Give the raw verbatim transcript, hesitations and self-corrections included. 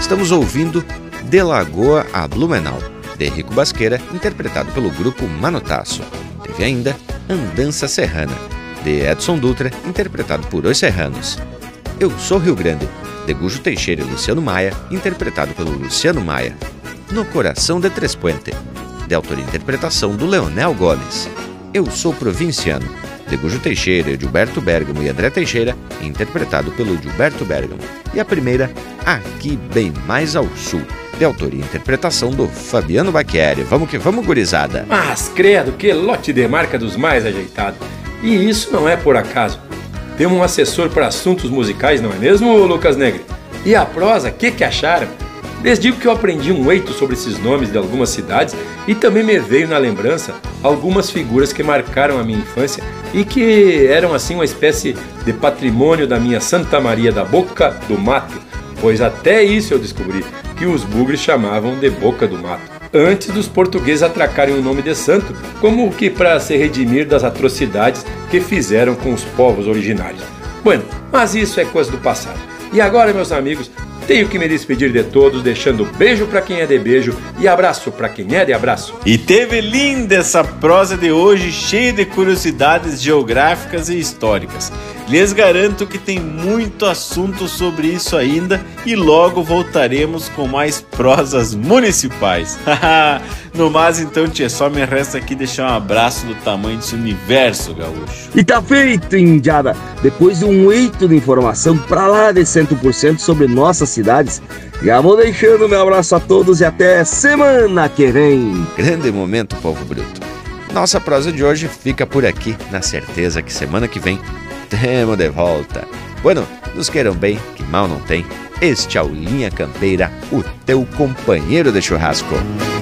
Estamos ouvindo De Lagoa a Blumenau, de Rico Basqueira, interpretado pelo grupo Manotaço. Teve ainda Andança Serrana, de Edson Dutra, interpretado por Os Serranos. Eu Sou Rio Grande, de Gujo Teixeira e Luciano Maia, interpretado pelo Luciano Maia. No Coração de Tres Puente, de autoria e interpretação do Leonel Gomes. Eu Sou Provinciano, de Gujo Teixeira, Gilberto Bergamo e André Teixeira, interpretado pelo Gilberto Bergamo. E a primeira, Aqui Bem Mais ao Sul, de autoria e interpretação do Fabiano Bacchieri. Vamos que vamos, gurizada! Mas credo, que lote de marca dos mais ajeitados! E isso não é por acaso. Temos um assessor para assuntos musicais, não é mesmo, Lucas Negri? E a prosa, que que acharam? Lhes digo que eu aprendi um eito sobre esses nomes de algumas cidades e também me veio na lembrança algumas figuras que marcaram a minha infância e que eram assim uma espécie de patrimônio da minha Santa Maria da Boca do Mato, pois até isso eu descobri, que os bugres chamavam de Boca do Mato, antes dos portugueses atracarem o nome de santo, como que para se redimir das atrocidades que fizeram com os povos originários. Bueno, mas isso é coisa do passado. E agora, meus amigos, tenho que me despedir de todos, deixando beijo para quem é de beijo e abraço para quem é de abraço. E teve linda essa prosa de hoje, cheia de curiosidades geográficas e históricas. Lhes garanto que tem muito assunto sobre isso ainda e logo voltaremos com mais prosas municipais. No mais, então, tia, só me resta aqui deixar um abraço do tamanho desse universo gaúcho. E tá feito, indiada! Depois de um eito de informação pra lá de cem por cento sobre nossas cidades, já vou deixando meu abraço a todos e até semana que vem. Grande momento, povo bruto. Nossa prosa de hoje fica por aqui, na certeza que semana que vem temos de volta. Bueno, nos queiram bem, que mal não tem. Este é o Linha Campeira, o teu companheiro de churrasco.